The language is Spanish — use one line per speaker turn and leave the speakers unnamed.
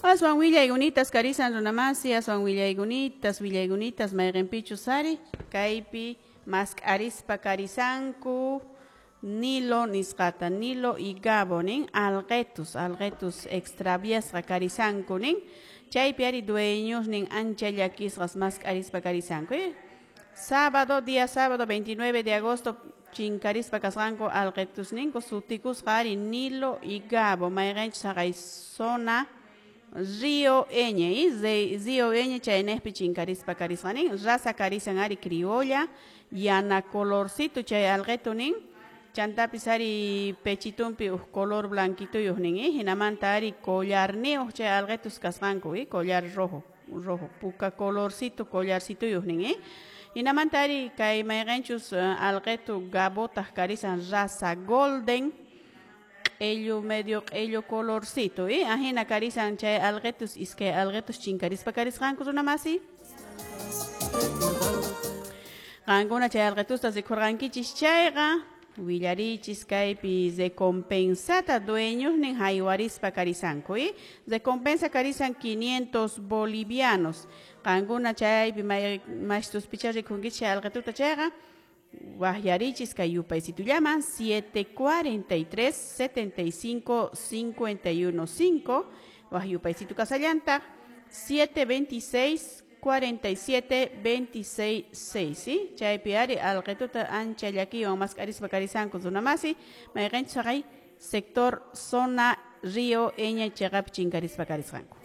Aswan willaygunitas karisan runamasi, aswan willaygunitas mayqinpichu sari, kaypi mascarispa karisanku, Nilo nisqata, Nilo y Gabo nin, algetus extraviasqa karisanku nin, chaypi ari dueños nin ancha llakisqas mascarispa karisanku. Día sábado 29 de agosto, chinkarispa kasqanku algetus ninku sutikusqa ari Nilo y Gabo, mayqinchus haqay zona Río Eñe, Río Eñe chaynejpi chinkarispa karisqa nin, raza karisan ari criolla, yana colorcito chay algetu nin, chantapis ari pechitumpi color blanquituyuq nin, hinamanta ari collar niyuq chay algetus kasqanku, collar rojo, puka colorcito collarcituyuq nin, hinamanta ari kay mayqinchus algetu gabotaq karisan raza golden, ello colorcito, ajina karisan chay algetus iskay algetus chinkarispa karisqanku runamasi. Qankuna chay algetustas rikurqankichis chayqa willarichis kaypi recompensata dueños nin haywarispa karisanku, recompensa karisan 500 bolivianos. Qankuna chaypi mashtuspicha rikunkichis chay algetuta chayqa Guajarichis Cayupaisitu llaman 743 75 51 5, Guajayupaisitu Casallanta 726 47 26 6, ¿sí? Chaypi ari algetuta ancha llakiwan mascarispa karisanku zunamasi, mayqinchus haqay sector zona Río Eña chayqapi chinkarispa karisqanku.